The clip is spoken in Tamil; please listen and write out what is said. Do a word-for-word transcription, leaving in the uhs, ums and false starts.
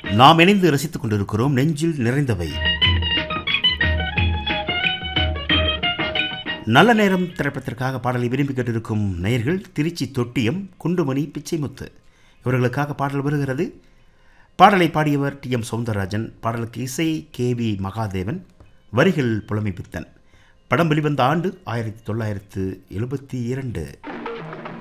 நாம் இணைந்து ரசித்துக் கொண்டிருக்கிறோம் நெஞ்சில் நிறைந்தவை. நல்ல நேரம் திரைப்படத்திற்காக பாடலை விரும்பி கேட்டிருக்கும் நேயர்கள் திருச்சி தொட்டியம் குண்டுமணி பிச்சைமுத்து. இவர்களுக்காக பாடல் வருகிறது. பாடலை பாடியவர் டி எம் சௌந்தரராஜன். பாடலுக்கு இசை கே வி மகாதேவன், வரிகள் புலமை பித்தன். படம் வெளிவந்த ஆண்டு ஆயிரத்தி தொள்ளாயிரத்து எழுபத்தி இரண்டு.